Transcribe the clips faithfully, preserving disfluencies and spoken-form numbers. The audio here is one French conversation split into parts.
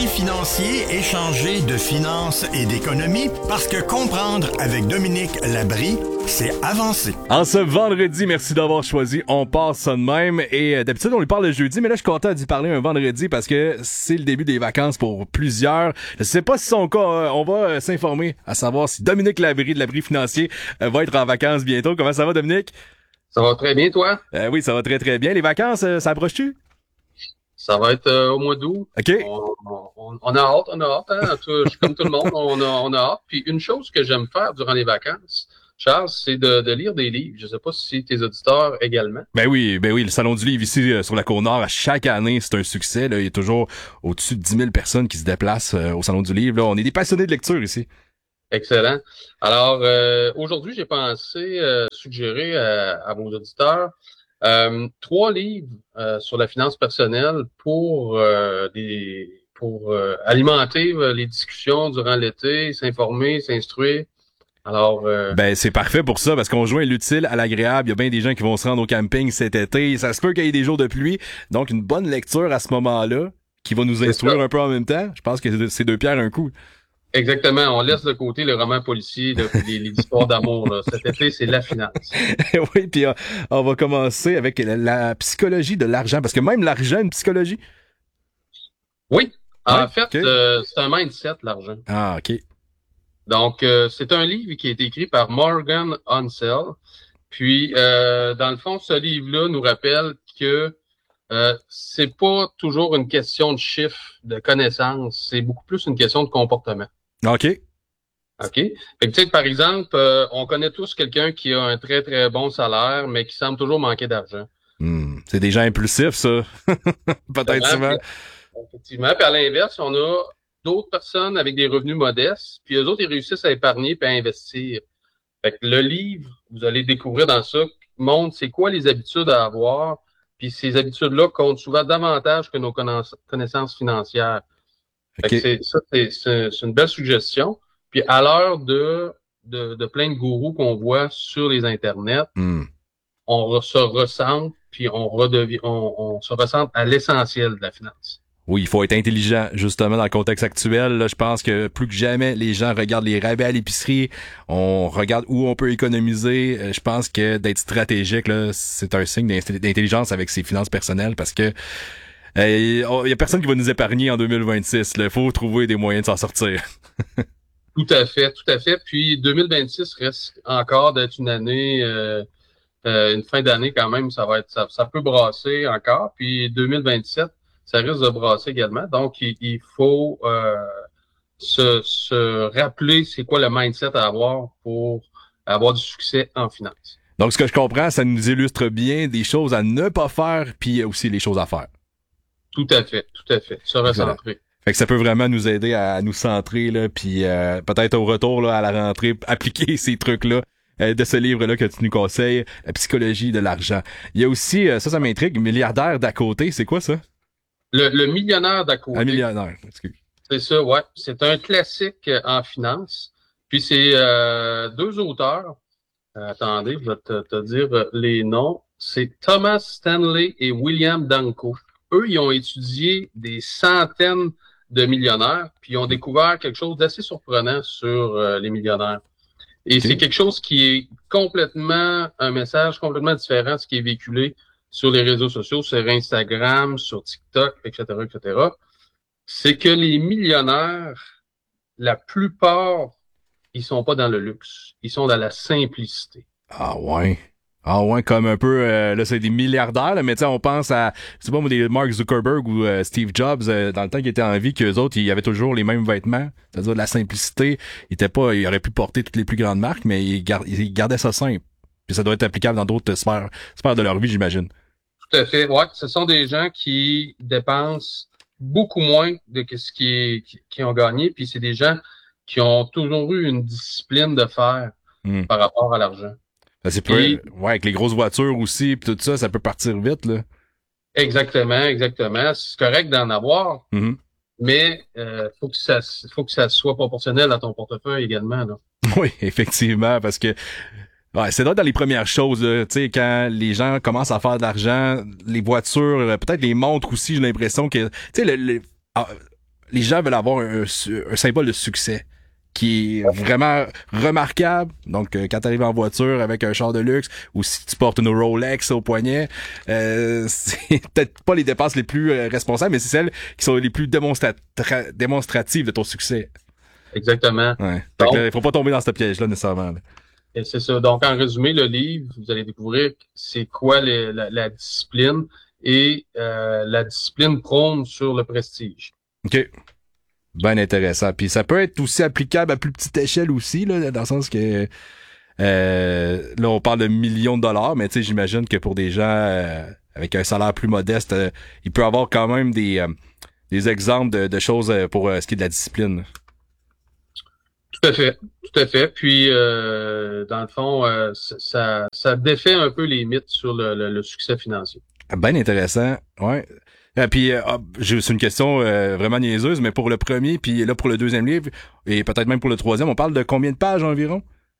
l'abri financier, échanger de finances et d'économie, parce que comprendre avec Dominique Labrie, c'est avancer. En ce vendredi, merci d'avoir choisi On passe ça de même. Et euh, d'habitude, on lui parle le jeudi, mais là, je suis content d'y parler un vendredi parce que c'est le début des vacances pour plusieurs. Je sais pas si c'est son cas, euh, on va euh, s'informer à savoir si Dominique Labrie de l'abri financier euh, va être en vacances bientôt. Comment ça va, Dominique? Ça va très bien, toi? Euh, oui, ça va très, très bien. Les vacances, euh, ça approche-tu? Ça va être euh, au mois d'août. OK. On, on, on a hâte, on a hâte, hein? Tout, je suis comme tout le monde, on a, on a hâte. Puis une chose que j'aime faire durant les vacances, Charles, c'est de, de lire des livres. Je sais pas si tes auditeurs également. Ben oui, ben oui, le Salon du livre ici euh, sur la Côte-Nord, à chaque année, c'est un succès. Là. Il y a toujours au-dessus de dix mille personnes qui se déplacent euh, au Salon du livre. Là. On est des passionnés de lecture ici. Excellent. Alors, euh, aujourd'hui, j'ai pensé euh, suggérer à, à vos auditeurs euh, trois livres euh, sur la finance personnelle pour euh, des pour euh, alimenter euh, les discussions durant l'été, s'informer, s'instruire. Alors, euh... ben c'est parfait pour ça parce qu'on joint l'utile à l'agréable. Il y a bien des gens qui vont se rendre au camping cet été. Ça se peut qu'il y ait des jours de pluie, donc une bonne lecture à ce moment-là qui va nous instruire un peu en même temps. Je pense que c'est deux pierres un coup. Exactement. On laisse de côté le roman policier, le, les, les histoires d'amour. Là. Cet été, c'est la finance. Oui, puis on, on va commencer avec la, la psychologie de l'argent, parce que même l'argent a une psychologie. Oui. En ouais, fait, okay. euh, c'est un mindset, l'argent. Ah, OK. Donc, euh, c'est un livre qui a été écrit par Morgan Housel. Puis, euh, dans le fond, ce livre-là nous rappelle que euh, c'est pas toujours une question de chiffres, de connaissances. C'est beaucoup plus une question de comportement. OK. OK. Fait que, tu sais, par exemple, euh, on connaît tous quelqu'un qui a un très, très bon salaire, mais qui semble toujours manquer d'argent. Hmm, c'est des gens impulsifs, ça. Peut-être souvent. Effectivement. Puis à l'inverse, on a d'autres personnes avec des revenus modestes, puis eux autres, ils réussissent à épargner puis à investir. Fait que le livre, vous allez découvrir dans ça, montre c'est quoi les habitudes à avoir, puis ces habitudes-là comptent souvent davantage que nos connaissances financières. Fait okay. que c'est, ça, c'est, c'est, c'est une belle suggestion. Puis à l'heure de, de, de plein de gourous qu'on voit sur les internets, mm. on se ressent, puis on, redevient, on, on se ressent à l'essentiel de la finance. Oui, il faut être intelligent, justement, dans le contexte actuel. Là, je pense que plus que jamais, les gens regardent les rabais à l'épicerie, on regarde où on peut économiser. Je pense que d'être stratégique, là, c'est un signe d'intelligence avec ses finances personnelles, parce que il euh, y a personne qui va nous épargner en deux mille vingt-six. Il faut trouver des moyens de s'en sortir. Tout à fait, tout à fait. Puis deux mille vingt-six reste encore d'être une année, euh, euh, une fin d'année quand même, ça va être, ça, ça peut brasser encore. Puis deux mille vingt-sept, ça risque de brasser également. Donc, il, il faut euh, se, se rappeler c'est quoi le mindset à avoir pour avoir du succès en finance. Donc, ce que je comprends, ça nous illustre bien des choses à ne pas faire, puis aussi les choses à faire. Tout à fait, tout à fait. Se recentrer. Fait que ça peut vraiment nous aider à nous centrer, là, puis euh, peut-être au retour là, à la rentrée, appliquer ces trucs-là euh, de ce livre-là que tu nous conseilles, La psychologie de l'argent. Il y a aussi, euh, ça, ça m'intrigue, Milliardaire d'à côté, c'est quoi ça? Le, le millionnaire d'à côté. Un millionnaire, excuse. C'est ça, ouais. C'est un classique en finance. Puis c'est euh, deux auteurs. Euh, attendez, je vais te, te dire les noms. C'est Thomas Stanley et William Danko. Eux, ils ont étudié des centaines de millionnaires, puis ils ont découvert quelque chose d'assez surprenant sur euh, les millionnaires. Et okay. C'est quelque chose qui est complètement, un message complètement différent de ce qui est véhiculé sur les réseaux sociaux, sur Instagram, sur TikTok, et cetera, et cetera. C'est que les millionnaires, la plupart, ils sont pas dans le luxe. Ils sont dans la simplicité. Ah ouais. Ah ouais, comme un peu, euh, là, c'est des milliardaires, là, mais tu sais, on pense à, c'est pas moi, des Mark Zuckerberg ou euh, Steve Jobs, euh, dans le temps qu'ils étaient en vie, qu'eux autres, ils avaient toujours les mêmes vêtements, c'est-à-dire de la simplicité. Ils étaient pas, ils auraient pu porter toutes les plus grandes marques, mais ils, gard, ils gardaient ça simple. Puis ça doit être applicable dans d'autres sphères, sphères de leur vie, j'imagine. Tout à fait, ouais. Ce sont des gens qui dépensent beaucoup moins de ce qui, est, qui, qui ont gagné, puis c'est des gens qui ont toujours eu une discipline de faire mm. par rapport à l'argent. Ça, c'est peu, Et, ouais, avec les grosses voitures aussi, puis tout ça, ça peut partir vite, là. Exactement, exactement. C'est correct d'en avoir, mm-hmm. mais euh, faut que ça, faut que ça soit proportionnel à ton portefeuille également, là. Oui, effectivement, parce que ouais, c'est là dans les premières choses, tu sais, quand les gens commencent à faire de l'argent, les voitures, peut-être les montres aussi, j'ai l'impression que, tu sais, le, le ah, les gens veulent avoir un, un symbole de succès qui est vraiment remarquable. Donc, euh, quand tu arrives en voiture avec un char de luxe ou si tu portes une Rolex au poignet, euh, c'est peut-être pas les dépenses les plus euh, responsables, mais c'est celles qui sont les plus démonstra- démonstratives de ton succès. Exactement. Ouais. Donc, il faut pas tomber dans ce piège-là nécessairement. Là. Et c'est ça. Donc, en résumé, le livre, vous allez découvrir c'est quoi les, la, la discipline et euh, la discipline prône sur le prestige. OK. Ben intéressant. Puis ça peut être aussi applicable à plus petite échelle aussi, là, dans le sens que euh, là, on parle de millions de dollars, mais tu sais, j'imagine que pour des gens euh, avec un salaire plus modeste, euh, il peut avoir quand même des, euh, des exemples de, de choses pour euh, ce qui est de la discipline. Tout à fait, tout à fait. Puis, euh, dans le fond, euh, ça, ça défait un peu les mythes sur le, le, le succès financier. Ben intéressant, ouais. Et puis, euh, c'est une question euh, vraiment niaiseuse, mais pour le premier, puis là pour le deuxième livre, et peut-être même pour le troisième, on parle de combien de pages environ?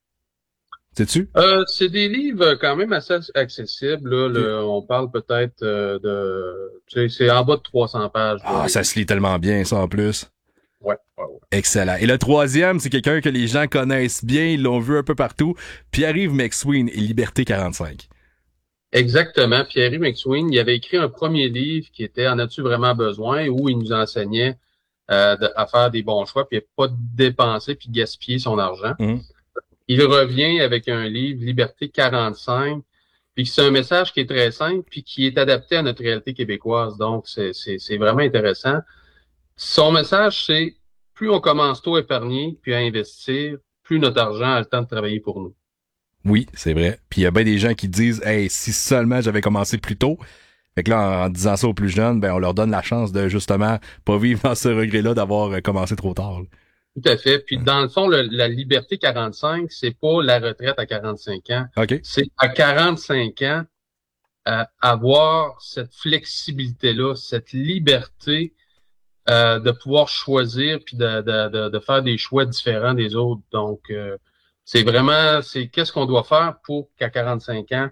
Sais-tu? Euh, c'est des livres quand même assez accessibles. Là, le, on parle peut-être euh, de... Tu sais, c'est en bas de trois cents pages. Ah, là, ça se lit tellement bien, ça, en plus. Ouais, ouais, ouais. Excellent. Et le troisième, c'est quelqu'un que les gens connaissent bien, ils l'ont vu un peu partout. Pierre-Yves McSween et Liberté quarante-cinq. Exactement. Pierre-Yves McSween, il avait écrit un premier livre qui était En as-tu vraiment besoin, où il nous enseignait euh, de, à faire des bons choix, puis pas de dépenser puis de gaspiller son argent. Mmh. Il revient avec un livre, Liberté quarante-cinq, puis c'est un message qui est très simple, puis qui est adapté à notre réalité québécoise. Donc, c'est, c'est, c'est vraiment intéressant. Son message, c'est plus on commence tôt à épargner, puis à investir, plus notre argent a le temps de travailler pour nous. Oui, c'est vrai. Puis il y a bien des gens qui disent « Hey, si seulement j'avais commencé plus tôt », fait que là, en, en disant ça aux plus jeunes, ben on leur donne la chance de justement pas vivre dans ce regret-là d'avoir commencé trop tard. Là. Tout à fait. Puis dans le fond, le, la Liberté quarante-cinq, c'est pas la retraite à quarante-cinq ans. OK. C'est à quarante-cinq ans, euh, avoir cette flexibilité-là, cette liberté euh, de pouvoir choisir puis de, de, de, de faire des choix différents des autres. Donc, euh, c'est vraiment, c'est qu'est-ce qu'on doit faire pour qu'à quarante-cinq ans,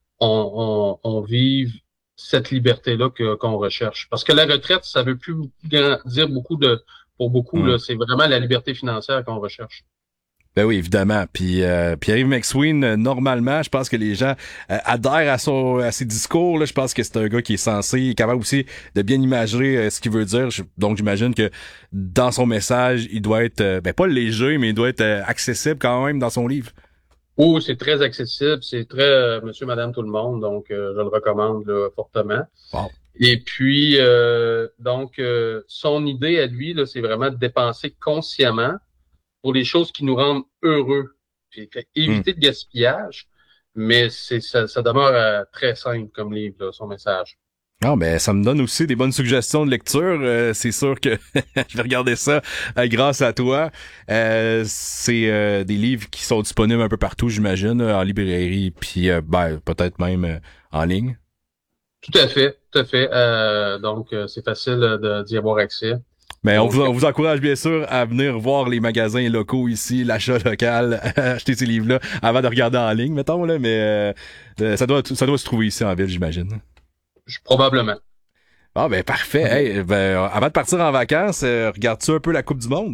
on, on, on vive cette liberté-là que, qu'on recherche. Parce que la retraite, ça veut plus dire beaucoup de, pour beaucoup, mmh. là, c'est vraiment la liberté financière qu'on recherche. Ben oui, évidemment. Puis euh, Pierre-Yves McSween, euh, normalement, je pense que les gens euh, adhèrent à son à ses discours. Là. Je pense que c'est un gars qui est censé, il est capable aussi de bien imager euh, ce qu'il veut dire. Je, donc j'imagine que dans son message, il doit être, euh, ben pas léger, mais il doit être euh, accessible quand même dans son livre. Oh, c'est très accessible, c'est très euh, monsieur, madame, tout le monde. Donc euh, je le recommande là, fortement. Wow. Et puis euh, donc euh, son idée à lui, là, c'est vraiment de dépenser consciemment pour les choses qui nous rendent heureux. Puis, fait, éviter mmh. de gaspillage, mais c'est ça, ça demeure euh, très simple comme livre, là, son message. Non, mais ça me donne aussi des bonnes suggestions de lecture. Euh, c'est sûr que je vais regarder ça euh, grâce à toi. Euh, c'est euh, des livres qui sont disponibles un peu partout, j'imagine, en librairie, puis euh, ben, peut-être même euh, en ligne. Tout à fait, tout à fait. Euh, donc, euh, c'est facile de, d'y avoir accès. Mais on vous, on vous encourage bien sûr à venir voir les magasins locaux ici, l'achat local, acheter ces livres-là avant de regarder en ligne, mettons, là, mais euh, ça doit ça doit se trouver ici en ville, j'imagine. Je, probablement. Ah ben parfait. Hey, ben, avant de partir en vacances, euh, regardes-tu un peu la Coupe du Monde?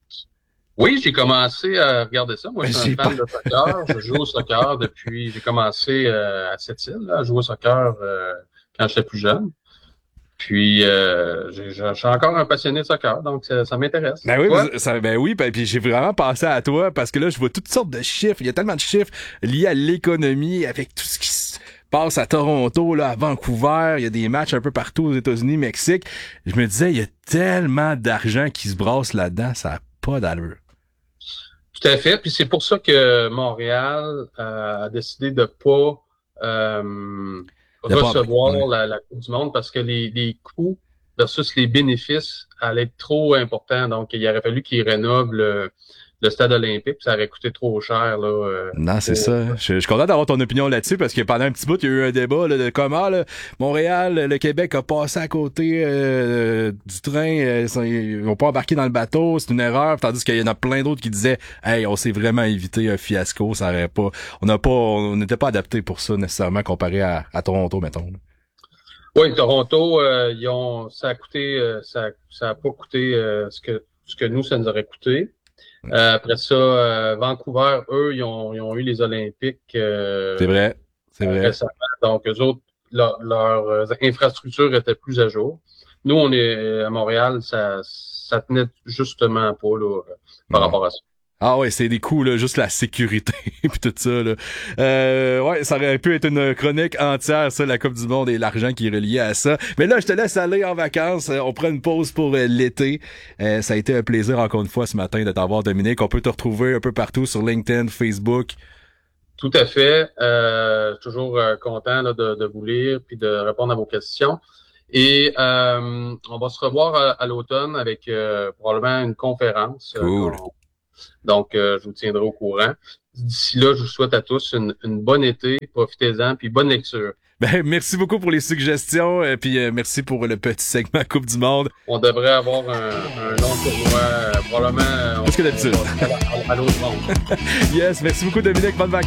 Oui, j'ai commencé à regarder ça. Moi, je suis un fan pas... de soccer. Je joue au soccer depuis... J'ai commencé euh, à Sept-Îles, à jouer au soccer euh, quand j'étais plus jeune. Puis, euh, j'ai, je suis encore un passionné de soccer, donc ça, ça m'intéresse. Ben oui, ça, ben oui, ben, puis j'ai vraiment pensé à toi parce que là, je vois toutes sortes de chiffres. Il y a tellement de chiffres liés à l'économie avec tout ce qui se passe à Toronto, là, à Vancouver. Il y a des matchs un peu partout aux États-Unis, Mexique. Je me disais, il y a tellement d'argent qui se brasse là-dedans, ça n'a pas d'allure. Tout à fait. Puis c'est pour ça que Montréal euh, a décidé de pas... Euh, recevoir la, la Coupe du Monde parce que les, les coûts versus les bénéfices allaient être trop importants. Donc, il aurait fallu qu'ils rénovent le, le stade olympique. Ça aurait coûté trop cher. Là, euh, non, c'est pour... ça. Je, je suis content d'avoir ton opinion là-dessus parce que pendant un petit bout, il y a eu un débat là, de comment là, Montréal, le Québec a passé à côté euh, du train. Euh, ils vont pas embarquer dans le bateau. C'est une erreur. Tandis qu'il y en a plein d'autres qui disaient « Hey, on s'est vraiment évité un fiasco. Ça aurait pas... On n'a pas... On n'était pas adapté pour ça nécessairement comparé à, à Toronto, mettons. » Oui, Toronto, euh, ils ont, ça a coûté, euh, ça, ça a pas coûté euh, ce que ce que nous, ça nous aurait coûté. Euh, après ça, euh, Vancouver, eux, ils ont, ils ont eu les Olympiques euh, C'est vrai, c'est vrai. récemment. Donc, eux autres, leur, leur infrastructure était plus à jour. Nous, on est à Montréal, ça, ça tenait justement pas là, par Ouais. rapport à ça. Ah ouais, c'est des coups, là, juste la sécurité puis tout ça, là. Euh, ouais, ça aurait pu être une chronique entière, ça, la Coupe du Monde et l'argent qui est relié à ça. Mais là, je te laisse aller en vacances. On prend une pause pour euh, l'été. Euh, ça a été un plaisir, encore une fois, ce matin, de t'avoir, Dominique. On peut te retrouver un peu partout sur LinkedIn, Facebook. Tout à fait. Euh, toujours euh, content là, de, de vous lire puis de répondre à vos questions. Et euh, on va se revoir à, à l'automne avec euh, probablement une conférence. Cool. Euh, Donc, euh, je vous tiendrai au courant. D'ici là, je vous souhaite à tous une, une bonne été. Profitez-en, puis bonne lecture. Ben, merci beaucoup pour les suggestions, euh, puis euh, merci pour le petit segment Coupe du Monde. On devrait avoir un, un long tournoi, euh, probablement. Plus que d'habitude. À, à, à l'autre monde. Yes, merci beaucoup, Dominique. Bonne vacances.